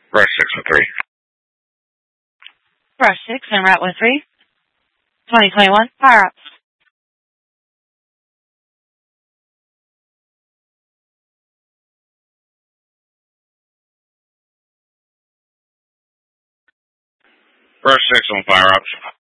Rush 613. Rush 6 and Route 13. 2021, fire ups. Rush 6 on fire ups.